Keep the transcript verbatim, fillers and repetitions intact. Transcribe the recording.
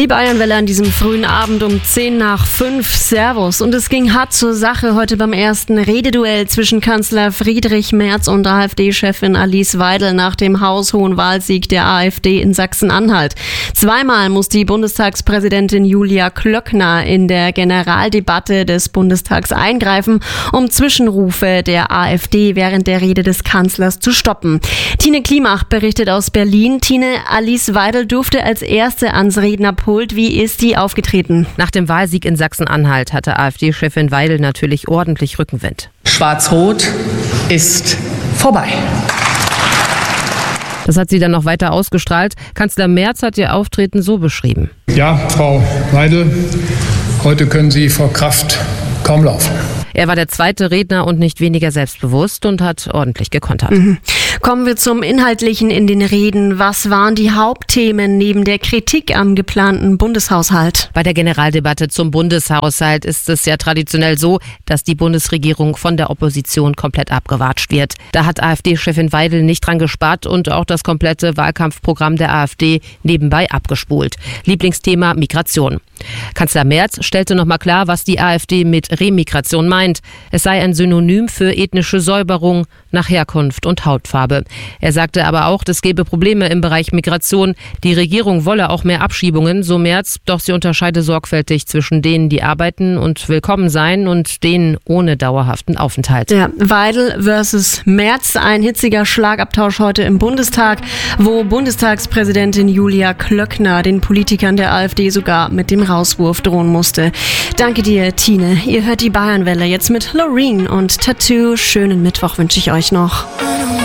Die Bayernwelle an diesem frühen Abend um zehn nach fünf. Servus. Und es ging hart zur Sache heute beim ersten Rededuell zwischen Kanzler Friedrich Merz und AfD-Chefin Alice Weidel nach dem haushohen Wahlsieg der AfD in Sachsen-Anhalt. Zweimal muss die Bundestagspräsidentin Julia Klöckner in der Generaldebatte des Bundestags eingreifen, um Zwischenrufe der AfD während der Rede des Kanzlers zu stoppen. Tine Klimach berichtet aus Berlin. Tine, Alice Weidel durfte als erste ans Rednerpult. Wie ist die aufgetreten? Nach dem Wahlsieg in Sachsen-Anhalt hatte AfD-Chefin Weidel natürlich ordentlich Rückenwind. Schwarz-Rot ist vorbei. Das hat sie dann noch weiter ausgestrahlt. Kanzler Merz hat ihr Auftreten so beschrieben. Ja, Frau Weidel, heute können Sie vor Kraft kaum laufen. Er war der zweite Redner und nicht weniger selbstbewusst und hat ordentlich gekontert. Mhm. Kommen wir zum Inhaltlichen in den Reden. Was waren die Hauptthemen neben der Kritik am geplanten Bundeshaushalt? Bei der Generaldebatte zum Bundeshaushalt ist es ja traditionell so, dass die Bundesregierung von der Opposition komplett abgewatscht wird. Da hat AfD-Chefin Weidel nicht dran gespart und auch das komplette Wahlkampfprogramm der AfD nebenbei abgespult. Lieblingsthema Migration. Kanzler Merz stellte nochmal klar, was die AfD mit Remigration meint. Es sei ein Synonym für ethnische Säuberung nach Herkunft und Hautfarbe. Er sagte aber auch, es gebe Probleme im Bereich Migration. Die Regierung wolle auch mehr Abschiebungen, so Merz, doch sie unterscheide sorgfältig zwischen denen, die arbeiten und willkommen seien und denen ohne dauerhaften Aufenthalt. Ja, Weidel versus Merz, ein hitziger Schlagabtausch heute im Bundestag, wo Bundestagspräsidentin Julia Klöckner den Politikern der AfD sogar mit dem Rauswurf drohen musste. Danke dir, Tine. Ihr hört die Bayernwelle jetzt mit Loreen und Tattoo. Schönen Mittwoch wünsche ich euch noch.